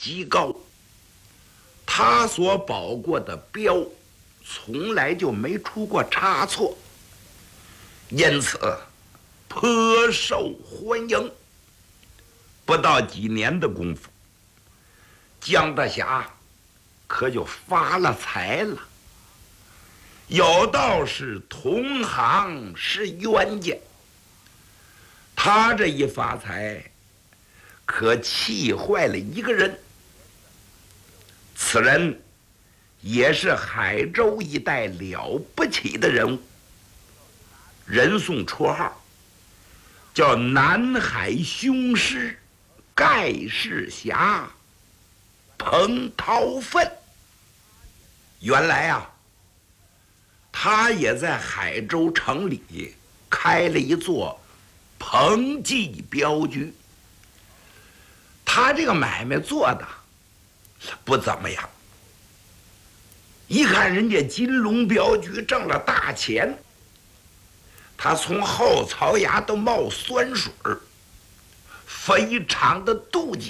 极高，他所保过的镖从来就没出过差错，因此颇受欢迎。不到几年的功夫，江大侠可就发了财了。有道是同行是冤家，他这一发财，可气坏了一个人。此人也是海州一带了不起的人物，人送绰号叫南海雄狮盖世侠彭涛奋。原来啊，他也在海州城里开了一座彭记镖局。他这个买卖做的不怎么样，一看人家金龙镖局挣了大钱，他从后槽牙都冒酸水，非常的妒忌。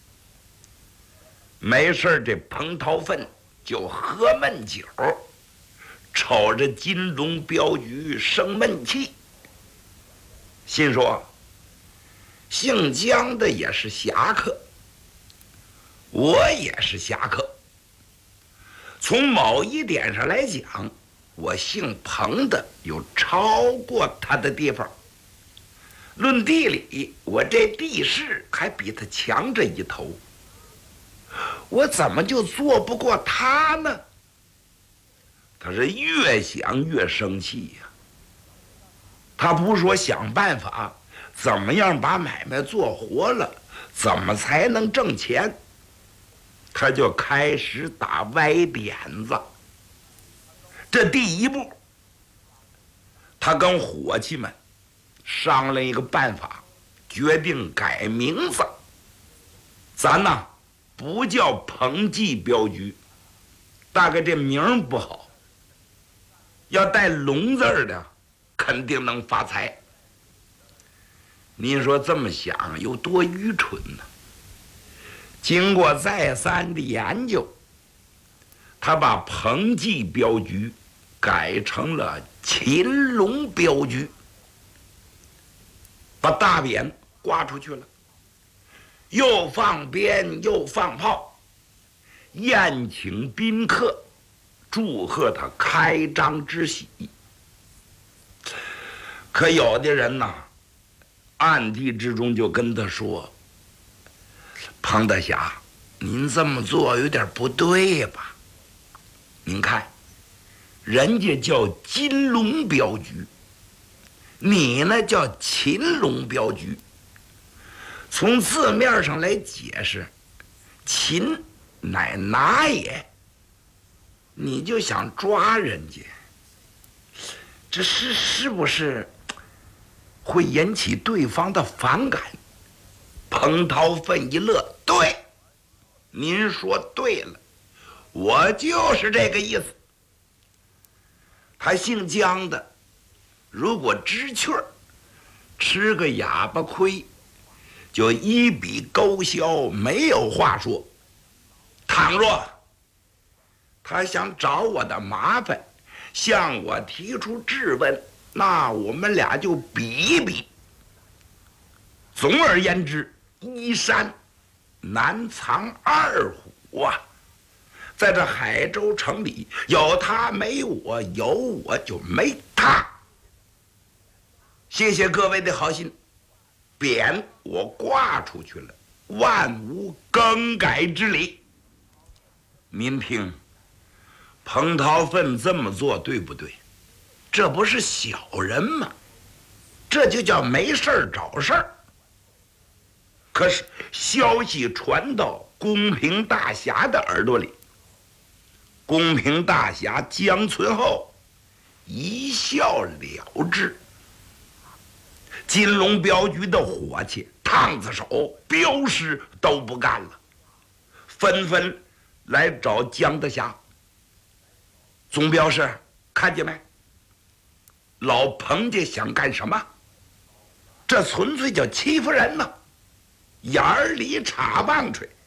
没事，这彭涛奋就喝闷酒，瞅着金龙镖局生闷气，心说姓江的也是侠客，我也是侠客，从某一点上来讲，我姓彭的有超过他的地方。论地理，我这地势还比他强这一头，我怎么就做不过他呢？他是越想越生气呀。他不说想办法怎么样把买卖做活了，怎么才能挣钱，他就开始打歪点子。这第一步，他跟伙计们商量一个办法，决定改名字。咱呢不叫彭记镖局，大概这名不好，要带龙字的肯定能发财。您说这么想有多愚蠢呢？经过再三的研究，他把彭记镖局改成了秦龙镖局，把大匾挂出去了，又放鞭又放炮，宴请宾客，祝贺他开张之喜。可有的人呐，暗地之中就跟他说：“彭大侠，您这么做有点不对吧？您看，人家叫金龙镖局，你呢叫秦龙镖局。从字面上来解释，秦乃拿也，你就想抓人家，这是不是会引起对方的反感？”彭涛奋一乐：“对，您说对了，我就是这个意思。”他姓江的，如果知趣儿，吃个哑巴亏，就一笔勾销，没有话说。倘若他想找我的麻烦，向我提出质问，那我们俩就比一比。总而言之，一山难藏二虎啊！在这海州城里，有他没我，有我就没他。谢谢各位的好心，匾我挂出去了，万无更改之理。您听，彭涛奋这么做对不对？这不是小人吗？这就叫没事儿找事儿。可是消息传到公平大侠的耳朵里，公平大侠江存厚一笑了之。金龙镖局的伙计、烫子手、镖师都不干了，纷纷来找江大侠。总镖师，看见没？老彭家想干什么？这纯粹叫欺负人呢！眼儿里插棒槌，